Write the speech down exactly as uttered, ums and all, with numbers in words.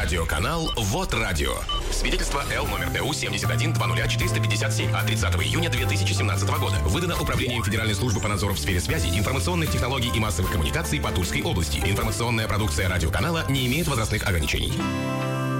Радиоканал «Вот радио». Свидетельство Л номер Т У семьдесят один двадцать четыреста пятьдесят семь от тридцатого июня две тысячи семнадцатого года. Выдано Управлением Федеральной службы по надзору в сфере связи, информационных технологий и массовых коммуникаций по Тульской области. Информационная продукция радиоканала не имеет возрастных ограничений.